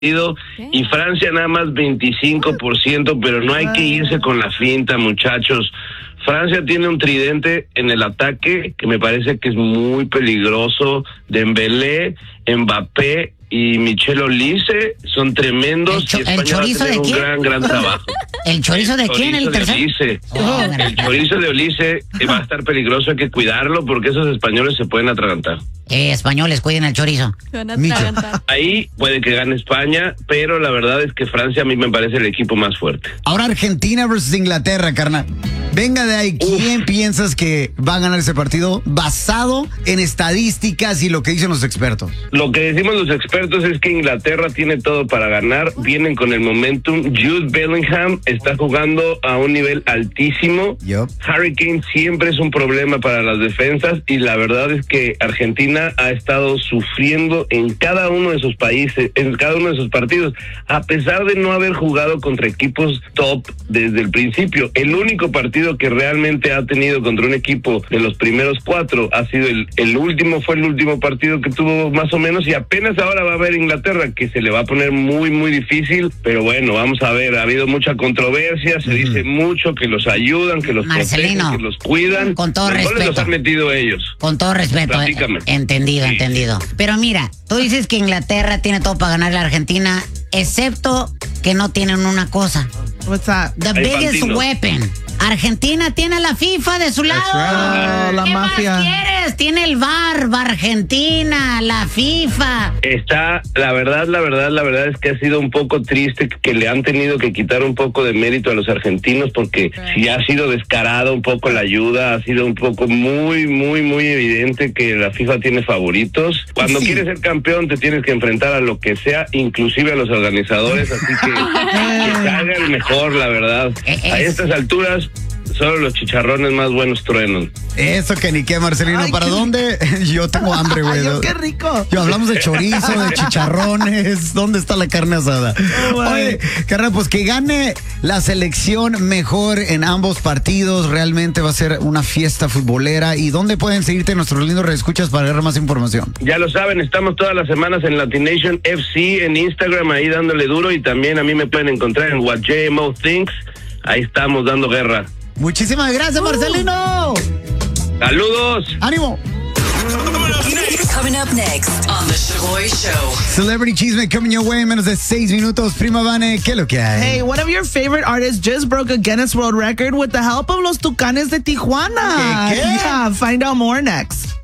y Francia nada más 25%, pero no hay que irse con la finta, muchachos. Francia tiene un tridente en el ataque que me parece que es muy peligroso. Dembélé, Mbappé y Michel Olise son tremendos. ¿El chorizo de quién? Un gran trabajo. ¿El chorizo de quién? ¿El tercer? El chorizo de Olise va a estar peligroso, hay que cuidarlo porque esos españoles se pueden atragantar. Españoles, cuiden el chorizo. Ahí puede que gane España, pero la verdad es que Francia a mí me parece el equipo más fuerte. Ahora Argentina versus Inglaterra, carnal. Venga de ahí, ¿quién piensas que va a ganar ese partido basado en estadísticas y lo que dicen los expertos? Lo que decimos los expertos es que Inglaterra tiene todo para ganar, vienen con el momentum. Jude Bellingham está jugando a un nivel altísimo. Harry Kane siempre es un problema para las defensas y la verdad es que Argentina ha estado sufriendo en cada uno de sus países, en cada uno de sus partidos, a pesar de no haber jugado contra equipos top desde el principio. El único partido que realmente ha tenido contra un equipo de los primeros 4 ha sido el último, fue el último partido que tuvo más o menos, y apenas ahora va a ver Inglaterra, que se le va a poner muy difícil, pero bueno, vamos a ver, ha habido mucha controversia, se dice mucho que los ayudan, que los protegen, que los cuidan. Con todo respeto. ¿Dónde los han metido ellos? Con todo respeto. Entendido. Pero mira, tú dices que Inglaterra tiene todo para ganar a la Argentina, excepto que no tienen una cosa. What's that? The biggest weapon. Argentina tiene la FIFA de su lado. La ¿Qué mafia. más quieres? Tiene el VAR, Argentina, la FIFA. Está, la verdad es que ha sido un poco triste que le han tenido que quitar un poco de mérito a los argentinos, porque sí ha sido descarado un poco la ayuda, ha sido un poco muy evidente que la FIFA tiene favoritos. Cuando quieres ser campeón te tienes que enfrentar a lo que sea, inclusive a los organizadores, así que salga el mejor, la verdad. A estas alturas solo los chicharrones más buenos truenan. Eso que ni qué, Marcelino. Ay, ¿Para qué dónde? Yo tengo hambre, güey. ¡Qué rico! Yo hablamos de chorizo, de chicharrones. ¿Dónde está la carne asada? Oye, carnal, pues que gane la selección mejor en ambos partidos. Realmente va a ser una fiesta futbolera. ¿Y dónde pueden seguirte nuestros lindos reescuchas para ver más información? Ya lo saben, estamos todas las semanas en Latination FC, en Instagram, ahí dándole duro. Y también a mí me pueden encontrar en What JMO Thinks. Ahí estamos dando guerra. Muchísimas gracias, Marcelino. ¡Saludos! ¡Ánimo! Coming up next on The Shaboy Show. Celebrity Chisme coming your way en menos de 6 minutos. Prima Vane, ¿qué es lo que hay? Hey, one of your favorite artists just broke a Guinness World Record with the help of los Tucanes de Tijuana. ¿Qué? Yeah, find out more next.